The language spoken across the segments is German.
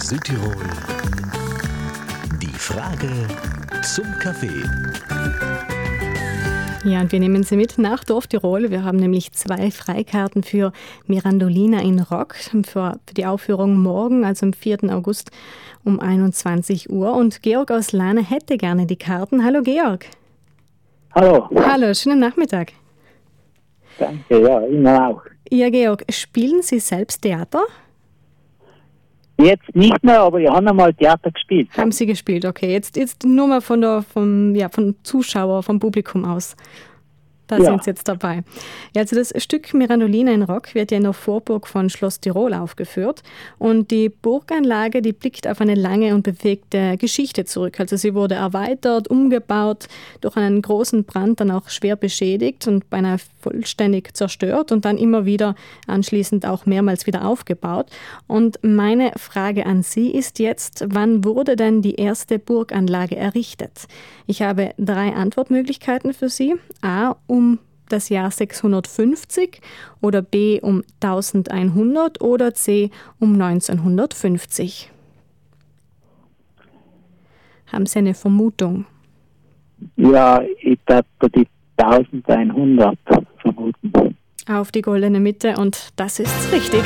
Südtirol. Die Frage zum Kaffee. Ja, und wir nehmen Sie mit nach Dorftirol. Wir haben nämlich 2 Freikarten für Mirandolina in Rock für die Aufführung morgen, also am 4. August um 21 Uhr. Und Georg aus Lahne hätte gerne die Karten. Hallo Georg. Hallo. Hallo, schönen Nachmittag. Danke, ja, Ihnen auch. Ja, Georg, spielen Sie selbst Theater? Jetzt nicht mehr, aber ich habe einmal Theater gespielt. Haben Sie gespielt, okay. Jetzt nur mal vom Zuschauer, vom Publikum aus. Da sind Sie jetzt dabei. Ja, also das Stück Mirandolina in Rock wird ja in der Vorburg von Schloss Tirol aufgeführt. Und die Burganlage, die blickt auf eine lange und bewegte Geschichte zurück. Also sie wurde erweitert, umgebaut, durch einen großen Brand dann auch schwer beschädigt und beinahe vollständig zerstört und dann immer wieder anschließend auch mehrmals wieder aufgebaut. Und meine Frage an Sie ist jetzt, wann wurde denn die erste Burganlage errichtet? Ich habe 3 Antwortmöglichkeiten für Sie. A, um das Jahr 650 oder B, um 1100 oder C, um 1950. Haben Sie eine Vermutung? Ja, ich darf die 1100 vermuten. Auf die goldene Mitte und das ist richtig.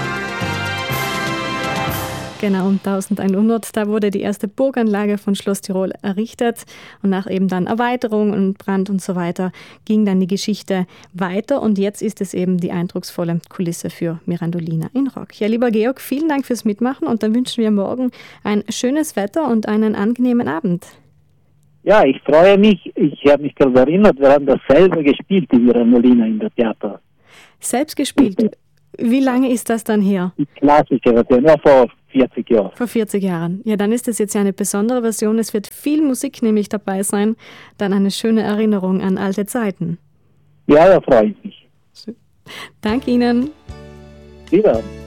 Genau, um 1100, da wurde die erste Burganlage von Schloss Tirol errichtet und nach eben dann Erweiterung und Brand und so weiter ging dann die Geschichte weiter und jetzt ist es eben die eindrucksvolle Kulisse für Mirandolina in Rock. Ja, lieber Georg, vielen Dank fürs Mitmachen und dann wünschen wir morgen ein schönes Wetter und einen angenehmen Abend. Ja, ich freue mich. Ich habe mich gerade erinnert, wir haben das selber gespielt, die Mirandolina in der Theater. Selbst gespielt? Wie lange ist das dann her? Die Klassiker-Version, ja, vor 40 Jahren. Vor 40 Jahren. Ja, dann ist es jetzt ja eine besondere Version. Es wird viel Musik nämlich dabei sein. Dann eine schöne Erinnerung an alte Zeiten. Ja, da freue ich mich. Danke Ihnen. Wieder.